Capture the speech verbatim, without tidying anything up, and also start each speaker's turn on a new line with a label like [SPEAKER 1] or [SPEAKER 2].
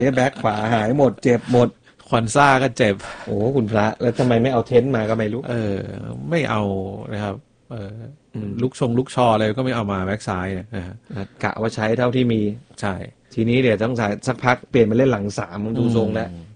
[SPEAKER 1] แบ็คขวาหายหมดเจ็บหมด
[SPEAKER 2] ควันซ่าก็เจ็บ
[SPEAKER 1] โอ้คุณพระแล้วทำไมไม่เอาเทนต์มาก็ไม่รู้
[SPEAKER 2] เออไม่เอานะครับเออลุกชงลุกชออะไรก็ไม่เอามาแบ็คซ้ายเนี่ยนะฮะ
[SPEAKER 1] กะว่าใช้เท่าที่มี
[SPEAKER 2] ใช่
[SPEAKER 1] ทีนี้เดี๋ยวต้องสักพักเปลี่ยนมาเล่นหลังสามดูทรงแล้ว